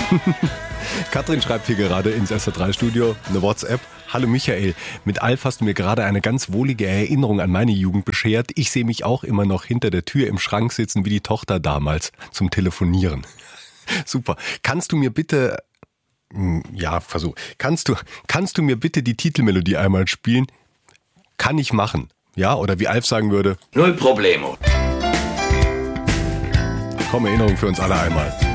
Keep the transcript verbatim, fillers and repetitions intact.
Katrin schreibt hier gerade ins S R drei Studio eine WhatsApp. Hallo Michael, mit Alf hast du mir gerade eine ganz wohlige Erinnerung an meine Jugend beschert. Ich sehe mich auch immer noch hinter der Tür im Schrank sitzen wie die Tochter damals zum Telefonieren. Super. Kannst du mir bitte, ja, versuch, kannst du, kannst du mir bitte die Titelmelodie einmal spielen? Kann ich machen. Ja, oder wie Alf sagen würde, Null Problemo. Komm, Erinnerung für uns alle einmal.